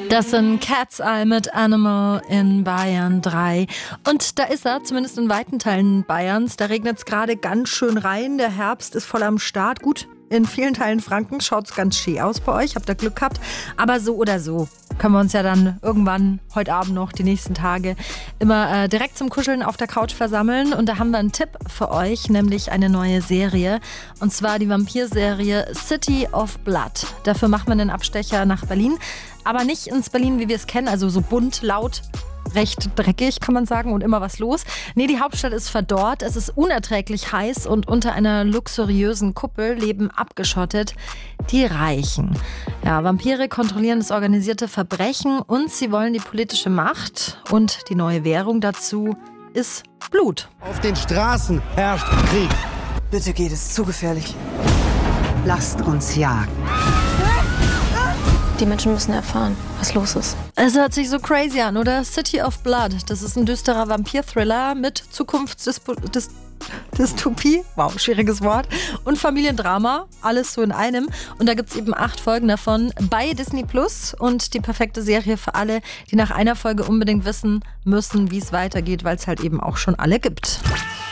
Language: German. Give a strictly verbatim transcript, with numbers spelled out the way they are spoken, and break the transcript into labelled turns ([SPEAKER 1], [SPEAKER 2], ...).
[SPEAKER 1] Das sind Cat's Eye mit Animal in Bayern drei. Und da ist er, zumindest in weiten Teilen Bayerns. Da regnet es gerade ganz schön rein. Der Herbst ist voll am Start. Gut, in vielen Teilen Frankens schaut es ganz schön aus bei euch. Habt ihr Glück gehabt. Aber so oder so können wir uns ja dann irgendwann heute Abend noch, die nächsten Tage, immer äh, direkt zum Kuscheln auf der Couch versammeln. Und da haben wir einen Tipp für euch, nämlich eine neue Serie. Und zwar die Vampirserie City of Blood. Dafür macht man einen Abstecher nach Berlin. Aber nicht ins Berlin, wie wir es kennen, also so bunt, laut, recht dreckig, kann man sagen, und immer was los. Nee, die Hauptstadt ist verdorrt, es ist unerträglich heiß und unter einer luxuriösen Kuppel leben abgeschottet die Reichen. Ja, Vampire kontrollieren das organisierte Verbrechen und sie wollen die politische Macht. Und die neue Währung dazu ist Blut.
[SPEAKER 2] Auf den Straßen herrscht Krieg.
[SPEAKER 3] Bitte geht, es ist zu gefährlich. Lasst uns jagen.
[SPEAKER 4] Die Menschen müssen erfahren, was los ist.
[SPEAKER 1] Es hört sich so crazy an, oder? City of Blood. Das ist ein düsterer Vampir-Thriller mit Zukunftsdystopie. Wow, schwieriges Wort. Und Familiendrama. Alles so in einem. Und da gibt es eben acht Folgen davon bei Disney Plus. Und die perfekte Serie für alle, die nach einer Folge unbedingt wissen müssen, wie es weitergeht, weil es halt eben auch schon alle gibt.